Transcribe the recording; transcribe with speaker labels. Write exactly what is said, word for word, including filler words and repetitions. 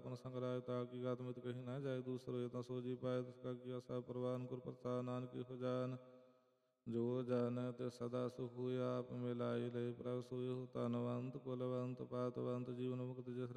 Speaker 1: ਆਪਨ ਸੰਗਰਾਜ ਤਾਕੀ ਗਾਤਮਿਤ ਕਹੀ ਨਾ ਜਾਏ ਦੂਸਰੋ ਇਹ ਤਾਂ ਸੋਜੀ ਪਾਏ ਤਿਸ ਕਾ ਕੀਆ ਸਭ ਪ੍ਰਵਾਨ ਗੁਰ ਪ੍ਰਸਾਦ ਨਾਨਕੀ ਹੋ ਜਾਨ ਜੋ ਜਨ ਤੇ ਸਦਾ ਸੁਖ ਹੋਇ ਆਪ ਮਿਲਾਈ ਲੈ ਪ੍ਰਭ ਸੋਇ ਧਨਵੰਤ ਕੁਲਵੰਤ ਪਾਤਵੰਤ ਜੀਵਨ ਮੁਕਤ ਜਿਸ